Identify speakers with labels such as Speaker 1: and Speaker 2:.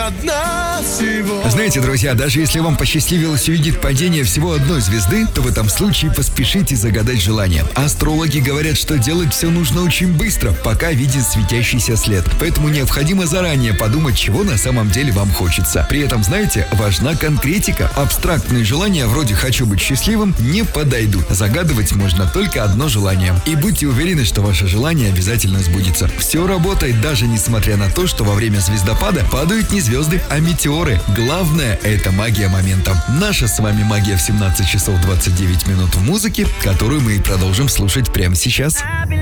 Speaker 1: одна всего.
Speaker 2: Знаете, друзья, даже если вам посчастливилось увидеть падение всего одной звезды, то в этом случае поспешите загадать желание. Астрологи говорят, что делать все нужно очень быстро, пока виден светящийся след. Поэтому необходимо заранее подумать, чего на самом деле вам хочется. При этом, знаете, важна конкретика. Абстрактные желания вроде «хочу быть счастливым» не подойдут. Загадывать можно только одно желание. И будьте уверены, что ваше желание обязательно сбудется. Все работает даже несмотря на то, что во время звездопада падают не звезды, а метеоры. Главное – это магия момента. Наша с вами магия в 17 часов 29 минут в музыке, которую мы и продолжим слушать прямо сейчас.